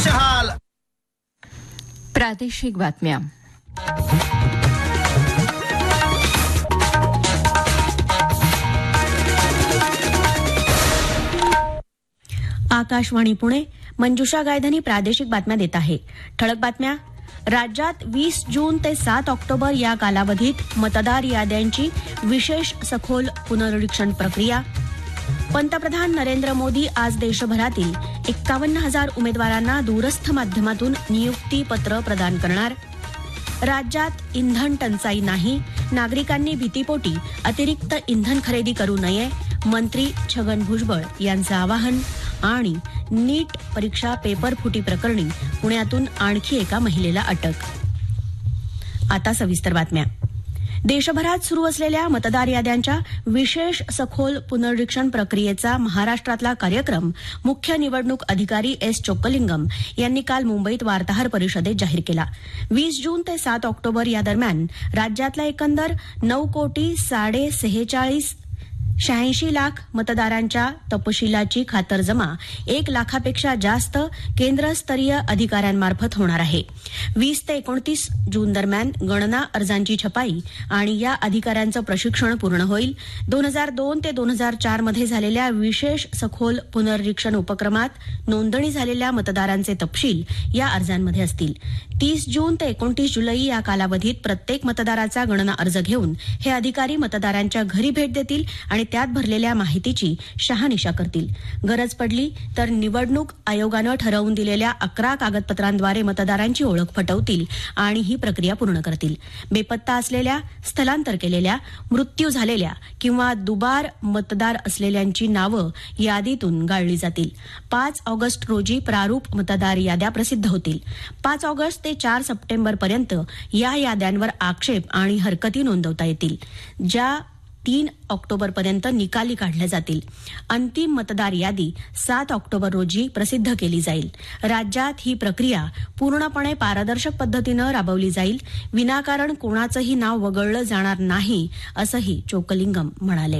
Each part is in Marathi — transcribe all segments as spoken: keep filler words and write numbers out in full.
खुशहाल. प्रादेशिक बातम्या. आकाशवाणी पुणे. मंजुषा गायधनी प्रादेशिक बातम्या देत आहे. ठळक बातम्या. राज्यात वीस जून ते सात ऑक्टोबर या कालावधीत मतदार याद्यांची विशेष सखोल पुनर्निरीक्षण प्रक्रिया. पंतप्रधान नरेंद्र मोदी आज देशभरातील एक्कावन्न हजार उमेदवारांना दूरस्थ माध्यमातून नियुक्ती पत्र प्रदान करणार. राज्यात इंधन टंचाई नाही, नागरिकांनी भीतीपोटी अतिरिक्त इंधन खरेदी करू नये, मंत्री छगन भुजबळ यांचं आवाहन. आणि नीट परीक्षा पेपर फुटी प्रकरणी पुण्यातून आणखी एका महिलेला अटक. आता सविस्तर बातम्या. देशभरात सुरू असलेल्या मतदार याद्यांच्या विशेष सखोल पुनर्निरीक्षण प्रक्रियेचा महाराष्ट्रातला कार्यक्रम मुख्य निवडणूक अधिकारी एस चोक्कलिंगम यांनी काल मुंबईत वार्ताहर परिषदेत जाहीर केला. वीस जून ते सात ऑक्टोबर या दरम्यान राज्यातल्या एकंदर नऊ कोटी साडे सेहेचाळीस शहाऐंशी लाख मतदारांच्या तपशिलाची खातरजमा एक लाखापेक्षा जास्त केंद्रस्तरीय अधिकाऱ्यांमार्फत होणार आहे. वीस ते एकोणतीस जून दरम्यान गणना अर्जांची छपाई आणि या अधिकाऱ्यांचं प्रशिक्षण पूर्ण होईल. दोन हजार दोन ते दोन हजार चार मध्ये झालेल्या विशेष सखोल पुनर्निरीक्षण उपक्रमात नोंदणी झालेल्या मतदारांचे तपशील या अर्जांमध्ये असतील. तीस जून ते एकोणतीस जुलै या कालावधीत प्रत्येक मतदाराचा गणना अर्ज घेऊन हे अधिकारी मतदारांच्या घरी भेट देतील आणि त्यात भरलेल्या माहितीची शहानिशा करतील. गरज पडली तर निवडणूक आयोगानं ठरवून दिलेल्या अकरा कागदपत्रांद्वारे मतदारांची ओळख पटवतील आणि ही प्रक्रिया पूर्ण करतील. बेपत्ता असलेल्या, स्थलांतर केलेल्या, मृत्यू झालेल्या किंवा दुबार मतदार असलेल्यांची नावं यादीतून गाळली जातील. पाच ऑगस्ट रोजी प्रारूप मतदार याद्या प्रसिद्ध होतील. पाच ऑगस्ट ते चार सप्टेंबरपर्यंत या याद्यांवर आक्षेप आणि हरकती नोंदवता येतील, ज्या तीन ऑक्टोबरपर्यंत निकाली काढल्या जातील. अंतिम मतदार यादी सात ऑक्टोबर रोजी प्रसिद्ध केली जाईल. राज्यात ही प्रक्रिया पूर्णपणे पारदर्शक पद्धतीनं राबवली जाईल. विनाकारण कोणाचंही नाव वगळलं जाणार नाही, असंही चोक्कलिंगम म्हणाले.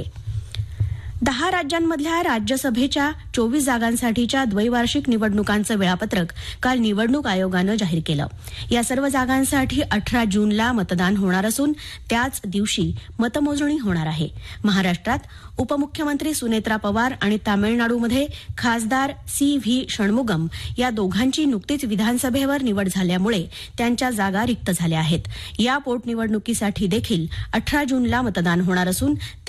दहा राज्यांमधल्या राज्यसभेच्या चोवीस जागांसाठीच्या द्वैवार्षिक निवडणुकांचं वेळापत्रक काल निवडणूक आयोगानं जाहीर केलं. या सर्व जागांसाठी अठरा जूनला मतदान होणार असून त्याच दिवशी मतमोजणी होणार आहे. महाराष्ट्रात उपमुख्यमंत्री सुनेत्रा पवार आणि तामिळनाडूमध्ये खासदार सी व्ही षण्मुगम या दोघांची नुकतीच विधानसभेवर निवड झाल्यामुळे त्यांच्या जागा रिक्त झाल्या आहेत. या पोटनिवडणुकीसाठी देखील अठरा जूनला मतदान होणार असून